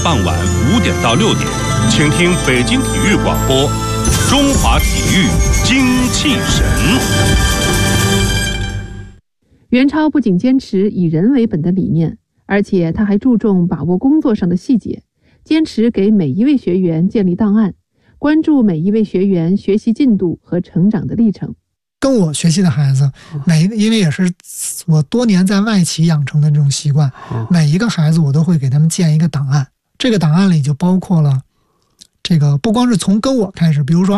傍晚5点到6点，请听北京体育广播《中华体育精气神》。 袁超不仅坚持以人为本的理念，而且他还注重把握工作上的细节，坚持给每一位学员建立档案，关注每一位学员学习进度和成长的历程。 跟我学习的孩子，因为也是我多年在外企养成的这种习惯，每一个孩子我都会给他们建一个档案。这个档案里就包括了这个，不光是从跟我开始，比如说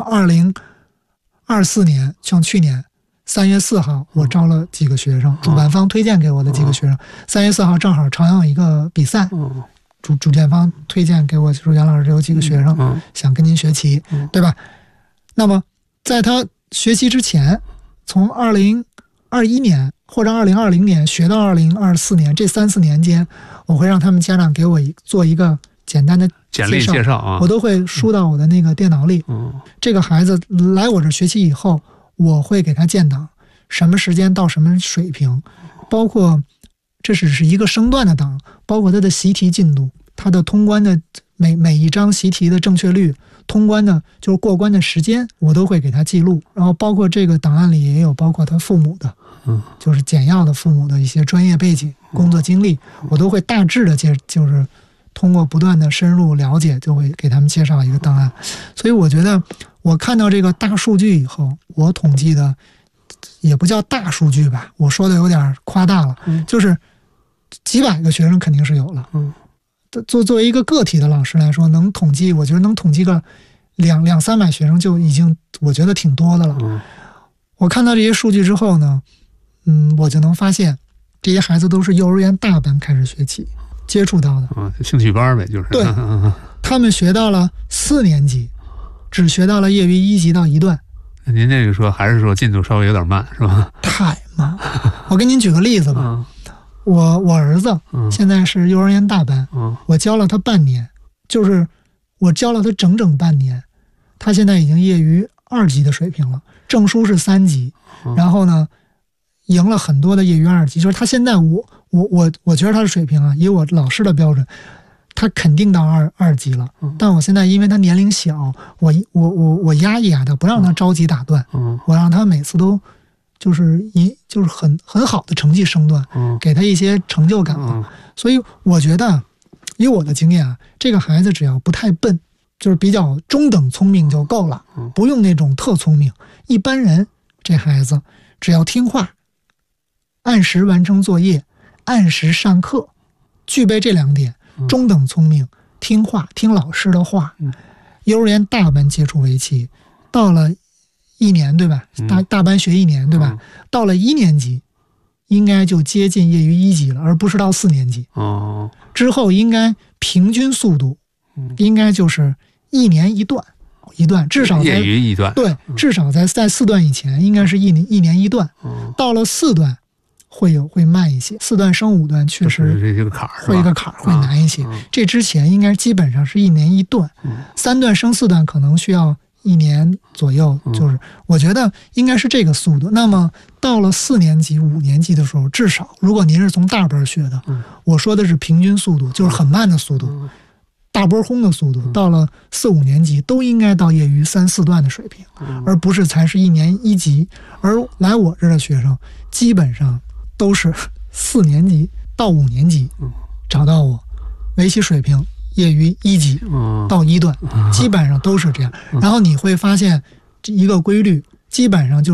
2024年，像去年3月4号，我招了几个学生，主办方推荐给我的几个学生。3月4号正好朝阳有一个比赛，主办方推荐给我，就说袁老师有几个学生想跟您学棋，对吧？那么在他学习之前，从2021年或者2020年学到2024年，这3-4年间，我会让他们家长给我做一个简单的简历介绍啊， 我都会输到我的那个电脑里。这个孩子来我这学习以后，我会给他建档，什么时间到什么水平，包括这只是一个升段的档，包括他的习题进度，他的通关的每一张习题的正确率，通关的就是过关的时间，我都会给他记录。然后包括这个档案里也有包括他父母的，就是简要的父母的一些专业背景、工作经历，我都会大致的就是通过不断的深入了解，就会给他们介绍一个档案。所以我觉得我看到这个大数据以后，我统计的也不叫大数据吧，我说的有点夸大了，就是几百个学生肯定是有了。作为一个个体的老师来说，能统计，我觉得能统计个200-300学生就已经我觉得挺多的了。我看到这些数据之后呢，我就能发现这些孩子都是幼儿园大班开始学习接触到的， 兴趣班呗，就是。 对，他们学到了4年级，只学到了业余1级到1段。 您这个说还是说进度稍微有点慢，是吧？ 太慢。我给您举个例子吧。我儿子现在是幼儿园大班，我教了他半年，就是我教了他整半年，他现在已经业余2级的水平了，证书是3级，然后呢，赢了很多的业余2级，就是他现在我觉得他的水平啊，以我老师的标准，他肯定到二级了，但我现在因为他年龄小，我压一压他，不让他着急打断，我让他每次都就是很好的成绩升段，给他一些成就感嘛。所以我觉得，以我的经验啊，这个孩子只要不太笨，就是比较中等聪明就够了，不用那种特聪明。一般人这孩子只要听话，按时完成作业，按时上课，具备这2点，中等聪明，听话，听老师的话，幼儿园大班接触围棋，到了1年对吧？大班学1年对吧？到了1年级，应该就接近业余1级了，而不是到4年级。之后应该平均速度，应该就是1年1段，至少在业余1段。对， 至少在4段以前，应该是一年1段。到了4段，会慢一些，4段升5段确实这个坎儿会一个坎儿，会难一些。这之前应该基本上是1年1段，3段升4段可能需要1年左右，就是我觉得应该是这个速度。那么到了4年级、5年级的时候，至少如果您是从大班学的，我说的是平均速度，就是很慢的速度，大波轰的速度，到了4、5年级都应该到业余3、4段的水平，而不是才是1年1级。而来我这儿的学生基本上都是4年级到5年级找到我，围棋水平业余1级到1段，基本上都是这样。然后你会发现一个规律，基本上就